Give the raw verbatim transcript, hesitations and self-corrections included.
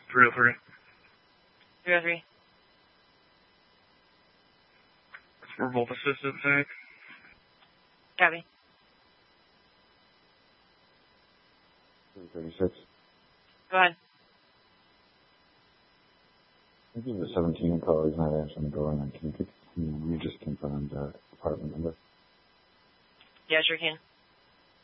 three oh three. three oh three. Revolt assistant tank. Copy. three thirty-six. Go ahead. I give you a seventeen call. He's not answering the door. And can you, get, can you just confirm the apartment number? Yeah, sure can.